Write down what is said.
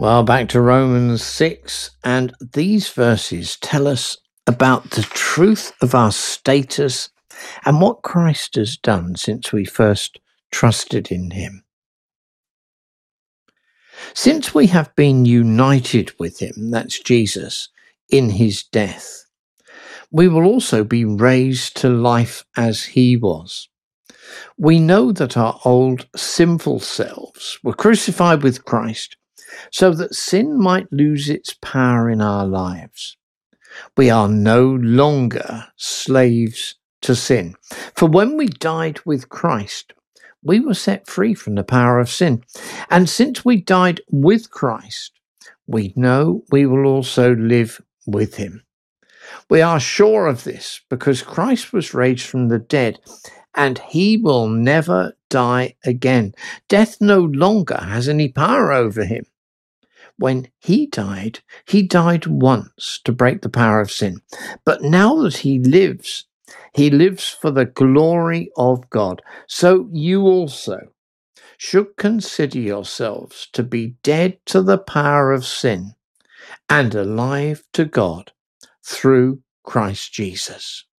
Well, back to Romans 6, and these verses tell us about the truth of our status and what Christ has done since we first trusted in him. Since we have been united with him, that's Jesus, in his death, we will also be raised to life as he was. We know that our old sinful selves were crucified with Christ so that sin might lose its power in our lives. We are no longer slaves to sin. For when we died with Christ, we were set free from the power of sin. And since we died with Christ, we know we will also live with him. We are sure of this because Christ was raised from the dead, and he will never die again. Death no longer has any power over him. When he died once to break the power of sin. But now that he lives for the glory of God. So you also should consider yourselves to be dead to the power of sin and alive to God through Christ Jesus.